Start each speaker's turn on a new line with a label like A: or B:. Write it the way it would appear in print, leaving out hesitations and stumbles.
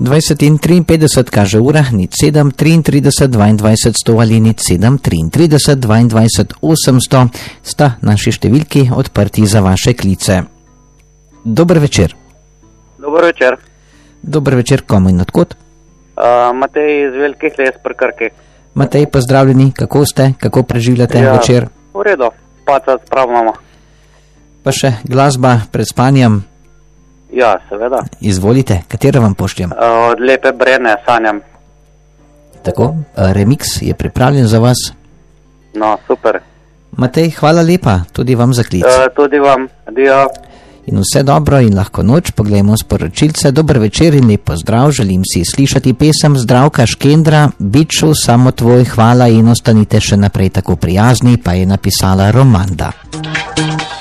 A: 20 in 53 kaže ura, 07 33 22 100 ali 07 33 22 800 sta naši številki odprti za vaše klice. Dober večer.
B: Dober večer.
A: Dober večer, komu in odkot?
B: Matej iz Velikih Les pri Krki.
A: Matej, pozdravljeni, kako ste, kako preživljate večer?
B: V redu, paca spravljamo.
A: Pa še glasba pred spanjem?
B: Ja, seveda.
A: Izvolite, katero vam pošljem?
B: Od Lepe Brene sanjam.
A: Tako, remix je pripravljen za vas.
B: No, super.
A: Matej, hvala lepa, tudi vam za klic.
B: Tudi vam, adijo.
A: In vse dobro in lahko noč, poglejmo sporočilce. Dober večer in lep pozdrav, želim si slišati pesem Zdravka Škendra, Biču, samo tvoj, hvala in ostanite še naprej tako prijazni, pa je napisala Romanda.